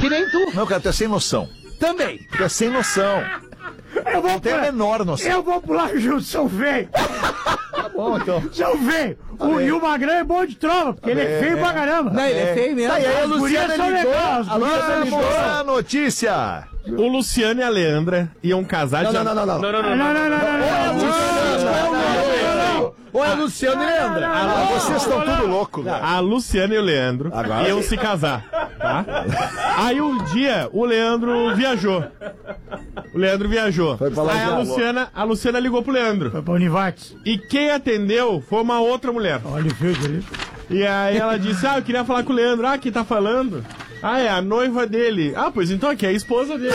Que nem tu. Não, cara, tu é sem noção. Também. Tu é sem noção. Eu Tem a menor noção. Eu vou pular junto, São Feio. Tá bom, então. São Feio. E o Magrão é bom de trova, porque ele é feio pra caramba. Não, ele é feio mesmo. Tá, e aí a As gurias Luciana são ligou. legais, as gurias são Vamos legais. à notícia. O Luciano e a Leandra iam casar de... Não. Ou é Luciano e Leandra? Vocês estão tudo louco, velho. A Luciana e o Leandro iam se casar, tá? Aí um dia o Leandro viajou. Foi pra lá Aí já. a Luciana ligou pro Leandro. Foi pra Univates. E quem atendeu foi uma outra mulher. Olha o vídeo ali. E aí ela disse, eu queria falar com o Leandro. Quem tá falando? É a noiva dele. Pois então aqui é a esposa dele.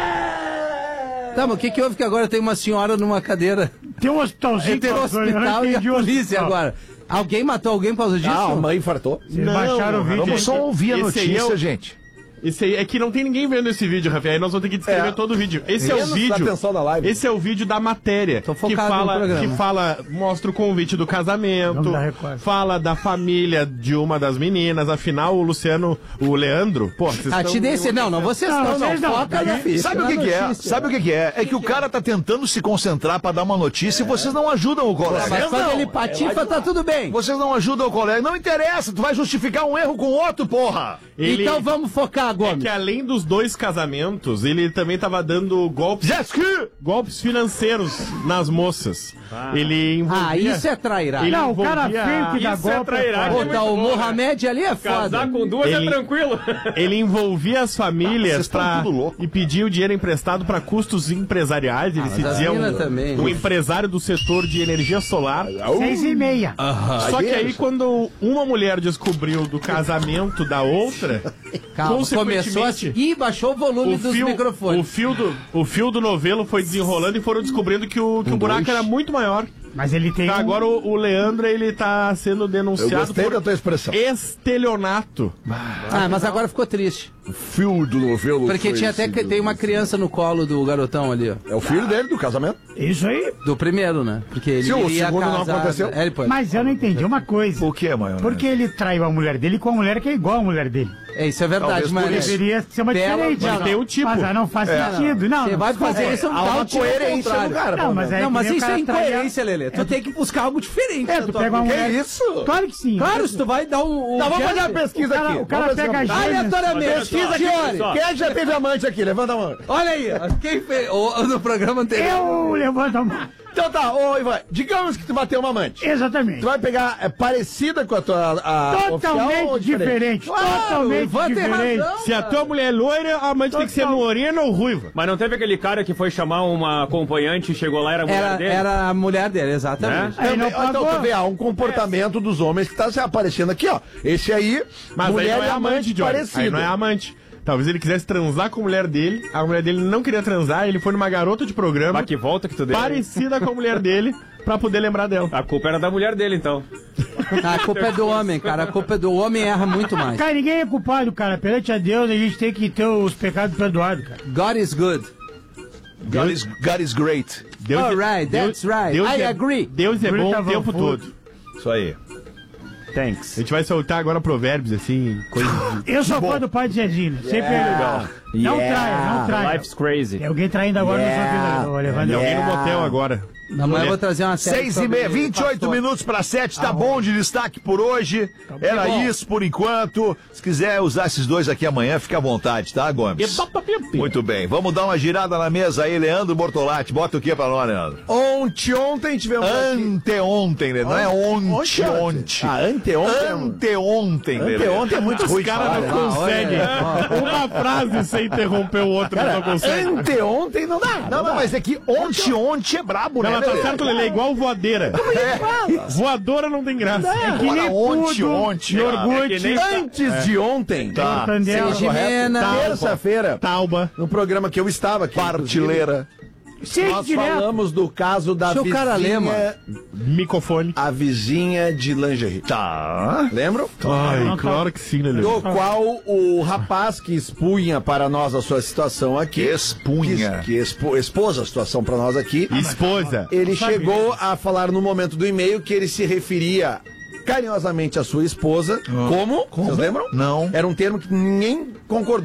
Tá, mas o que houve que agora tem uma senhora numa cadeira? Tem um hospitalzinho. Entre o hospital e a polícia agora. Alguém matou alguém por causa disso? A mãe infartou. Vocês baixaram o vídeo. Vamos só ouvir a Esse aí notícia, é o- gente. Esse aí, é que não tem ninguém vendo esse vídeo, Rafael. Aí nós vamos ter que descrever todo o vídeo. Esse é o Menos vídeo. atenção da live. Esse é o vídeo da matéria. Tô que focado no programa. fala, mostra o convite do casamento, Vamos dar Record. fala da família de uma das meninas. Afinal, o Leandro, vocês Ah, estão... te dei esse... Não, vocês Não, estão, vocês não. não. Foca na ficha. Sabe o que é? Sabe o que é? É que o cara tá tentando se concentrar pra dar uma notícia e vocês não ajudam o colega. Mas quando ele patifa, tá tudo bem. Vocês não ajudam o colega. Não interessa, tu vai justificar um erro com o outro, porra. Então vamos focar, É Gomes. que além dos dois casamentos, ele também tava dando golpes financeiros nas moças. Ele envolvia... isso é trairagem. Ele Não, o cara envolvia- feio que dá Isso é golpe. trairagem. Pô, tá, o Mohamed ali é foda. Casar com duas Ele- é tranquilo. Ele envolvia as Vocês famílias estão tudo louco. e pedia o dinheiro emprestado para custos empresariais. Ele se mas as dizia minas também. um empresário do setor de energia solar. 6,5. Só que aí, quando uma mulher descobriu do casamento da outra, Calma, consequentemente, começou assim. Ih, baixou o volume dos microfones. o fio do novelo foi desenrolando e foram descobrindo que o buraco era muito maior. Mas ele tem. Tá, agora o Leandro, ele tá sendo Eu denunciado gostei por da tua expressão. estelionato. Ah, mas agora ficou triste. Fio do novelo. Porque tinha até que tem uma criança no colo do garotão ali, ó. É o filho dele, do casamento. Isso aí. Do primeiro, né? Porque ele Se o ia segundo não casar... aconteceu. É, ele pode. Mas eu não entendi uma coisa. O que é, maior? Por que ele traiu a mulher dele com a mulher que é igual a mulher dele? Isso é verdade, Talvez por mas... isso. Deveria ser uma Bela, diferente. mas tem um tipo. Mas não faz sentido. Não, Você não, vai desculpa. fazer isso, Há dá uma um tiro ao coerência contrário. no cara. Não, mas é Não, que mas nem o isso é cara trair- incoerência, Lelê. Tu tem que buscar algo diferente. É, na tu tua pega uma vida. mulher. isso? Claro que sim. Claro, se tu vai dar um... Tá, vamos fazer uma jab, pesquisa O cara- aqui. o cara Vamos fazer pega uma gêmeos. aleatoriamente, pesquisa aqui. Fiore. Só. Quem já teve amante aqui? Levanta a mão. Olha aí, ó, quem fez... no programa anterior. Eu levanto a mão. Então tá, ô Ivan, digamos que tu bateu uma amante. Exatamente. Tu vai pegar parecida com a tua oficial ou Totalmente diferente. Totalmente Ivan tem diferente. razão. Se a tua mulher é loira, a amante tem que ser morena ou ruiva. Mas não teve aquele cara que foi chamar uma acompanhante e chegou lá e era a mulher dele? Era a mulher dele, exatamente. Aí não Então pagou. tu vê, há um comportamento dos homens que tá se aparecendo aqui, ó. Esse aí, Mas mulher aí não e é amante, Johnny. parecido. Aí não é amante. Talvez ele quisesse transar com a mulher dele não queria transar, ele foi numa garota de programa Mas que volta que tu deu. parecida com a mulher dele pra poder lembrar dela. A culpa era da mulher dele, então. A culpa é do homem, cara. A culpa é do homem, erra muito mais. Cara, ninguém é culpado, cara. Perante a Deus, a gente tem que ter os pecados perdoados, cara. God is good. God is great. Deus, Alright, that's right. I agree. Deus é bom o tempo todo. Isso aí. Thanks. A gente vai soltar agora provérbios, assim, coisas de... Eu sou fã do pai de Zezinho. Sempre Não traia, não traia. Life's crazy. Tem alguém traindo agora no sua vida. Levando Tem alguém no motel agora. Amanhã eu vou trazer uma série 6h30, 28 minutos para 7, tá bom de destaque por hoje. Era bom. isso por enquanto. Se quiser usar esses dois aqui amanhã, fica à vontade, tá, Gomes? Muito bem, vamos dar uma girada na mesa aí, Leandro Bortolatti. Bota o que pra nós, Leandro? Ontem tivemos aqui. Anteontem, né? Não é ontem. Ah, anteontem. Anteontem, Lelê. Anteontem é muito ruim. Os caras não conseguem uma frase sem interromper o outro, não consegue. Anteontem não dá. Não, mas é que ontem é brabo, né, Ela tá Lelê? certo, Lelê, é igual voadeira. Voadora não tem graça. É que nem Ontem, pudo, ó. iogurte, Antes de ontem, Tá. Tandela. Regimena. terça-feira, Tauba. no programa que eu estava aqui, Partilheira. Sim, nós direto. falamos do caso da Deixa o cara ler, vizinha, Microfone. a vizinha de lingerie. Tá. Lembram? Ai, claro que sim, Lelê. Do qual o rapaz que expunha para nós a sua situação aqui, Expunha. que expôs a situação para nós aqui, Esposa. ele chegou a falar no momento do e-mail que ele se referia carinhosamente à sua esposa. Como? Vocês lembram? Não. Era um termo que ninguém concordou.